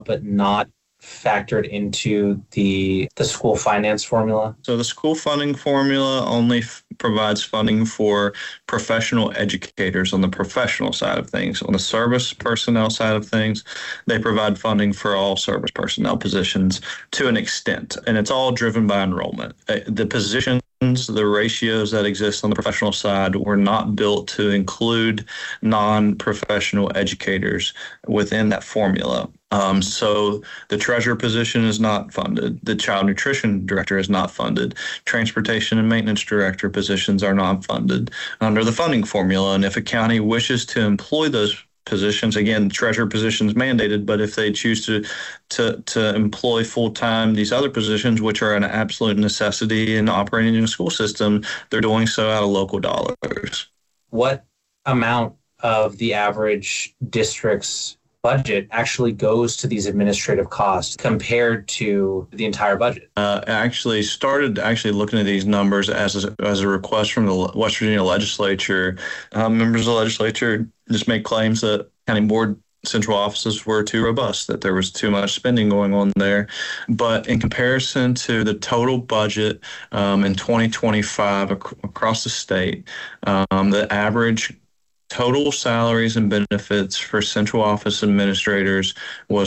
but not factored into the school finance formula? So the school funding formula only provides funding for professional educators on the professional side of things. On the service personnel side of things, they provide funding for all service personnel positions to an extent, and it's all driven by enrollment. The positions, the ratios that exist on the professional side were not built to include non-professional educators within that formula. So the treasurer position is not funded. The child nutrition director is not funded. Transportation and maintenance director positions are not funded under the funding formula. And if a county wishes to employ those positions, again, treasurer positions mandated, but if they choose to employ full-time these other positions, which are an absolute necessity in operating in a school system, they're doing so out of local dollars. What amount of the average district's budget actually goes to these administrative costs compared to the entire budget? I started looking at these numbers as a request from the West Virginia legislature. Members of the legislature just make claims that county board central offices were too robust, that there was too much spending going on there. But in comparison to the total budget in 2025 across the state, the average total salaries and benefits for central office administrators was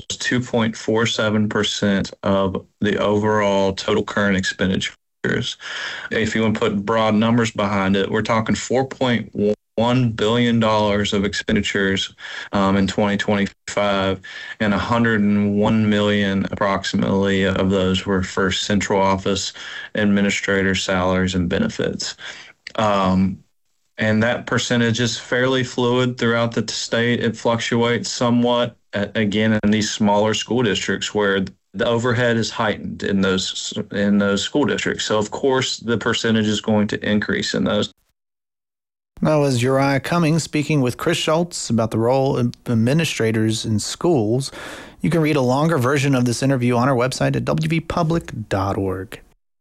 2.47% of the overall total current expenditures. If you want to put broad numbers behind it, we're talking $4.1 billion of expenditures in 2025, and 101 million approximately of those were for central office administrator salaries and benefits. And that percentage is fairly fluid throughout the state. It fluctuates somewhat, again, in these smaller school districts where the overhead is heightened in those school districts. So, of course, the percentage is going to increase in those. That was Uriah Cummings speaking with Chris Schultz about the role of administrators in schools. You can read a longer version of this interview on our website at wvpublic.org.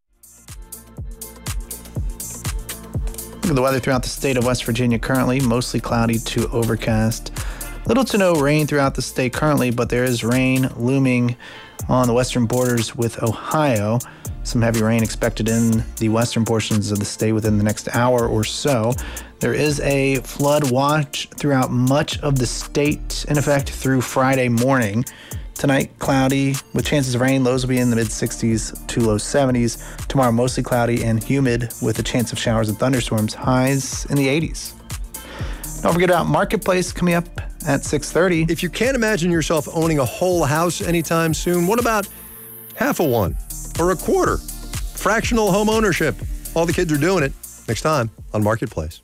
Look at the weather throughout the state of West Virginia currently. Mostly cloudy to overcast. Little to no rain throughout the state currently, but there is rain looming on the western borders with Ohio. Some heavy rain expected in the western portions of the state within the next hour or so. There is a flood watch throughout much of the state in effect through Friday morning. Tonight, cloudy with chances of rain. Lows will be in the mid-60s to low 70s. Tomorrow, mostly cloudy and humid with a chance of showers and thunderstorms. Highs in the 80s. Don't forget about Marketplace coming up at 6:30. If you can't imagine yourself owning a whole house anytime soon, what about half of one or a quarter? Fractional home ownership. All the kids are doing it. Next time on Marketplace.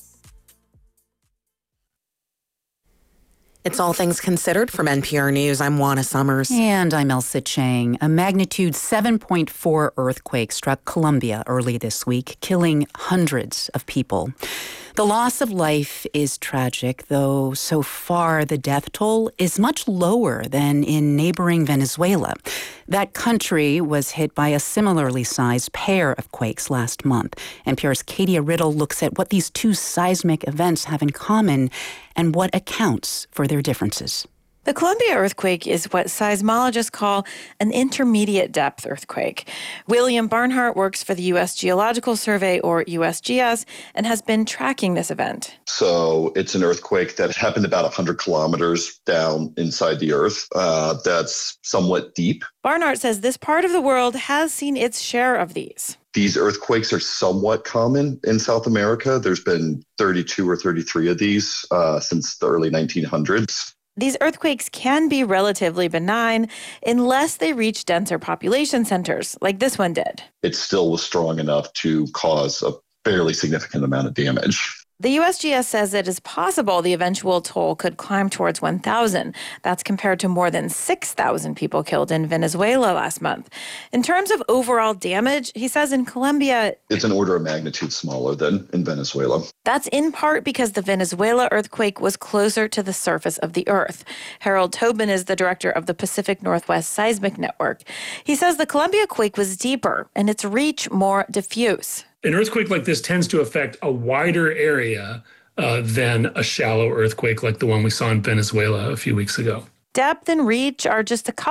It's All Things Considered from NPR News. I'm Juana Summers. And I'm Elsa Chang. A magnitude 7.4 earthquake struck Colombia early this week, killing hundreds of people. The loss of life is tragic, though so far the death toll is much lower than in neighboring Venezuela. That country was hit by a similarly sized pair of quakes last month. NPR's Katia Riddle looks at what these two seismic events have in common and what accounts for their differences. The Colombia earthquake is what seismologists call an intermediate depth earthquake. William Barnhart works for the U.S. Geological Survey, or USGS, and has been tracking this event. So it's an earthquake that happened about 100 kilometers down inside the earth. That's somewhat deep. Barnhart says this part of the world has seen its share of these. These earthquakes are somewhat common in South America. There's been 32 or 33 of these since the early 1900s. These earthquakes can be relatively benign unless they reach denser population centers, like this one did. It still was strong enough to cause a fairly significant amount of damage. The USGS says it is possible the eventual toll could climb towards 1,000. That's compared to more than 6,000 people killed in Venezuela last month. In terms of overall damage, he says in Colombia, it's an order of magnitude smaller than in Venezuela. That's in part because the Venezuela earthquake was closer to the surface of the earth. Harold Tobin is the director of the Pacific Northwest Seismic Network. He says the Colombia quake was deeper and its reach more diffuse. An earthquake like this tends to affect a wider area than a shallow earthquake like the one we saw in Venezuela a few weeks ago. Depth and reach are just a